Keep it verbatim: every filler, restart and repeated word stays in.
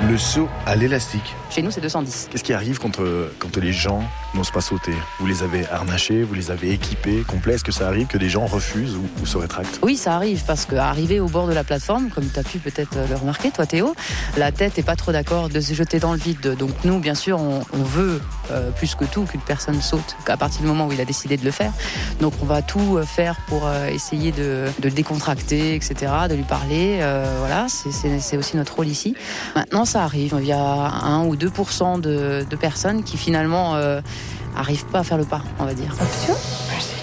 Le saut à l'élastique. Chez nous, c'est deux cent dix. Qu'est-ce qui arrive quand, euh, quand les gens n'osent pas sauter ? Vous les avez harnachés, vous les avez équipés, complets. Est-ce que ça arrive que des gens refusent ou, ou se rétractent ? Oui, ça arrive parce qu'arriver au bord de la plateforme, comme tu as pu peut-être le remarquer, toi Théo, la tête n'est pas trop d'accord de se jeter dans le vide. Donc nous, bien sûr, on, on veut euh, plus que tout qu'une personne saute à partir du moment où il a décidé de le faire. Donc on va tout faire pour euh, essayer de, de le décontracter, et cetera, de lui parler. Euh, voilà, c'est, c'est, c'est aussi notre rôle ici. Maintenant, ça arrive. Il y a un ou deux pour cent de, de personnes qui finalement euh, arrivent pas à faire le pas, on va dire. Option musique.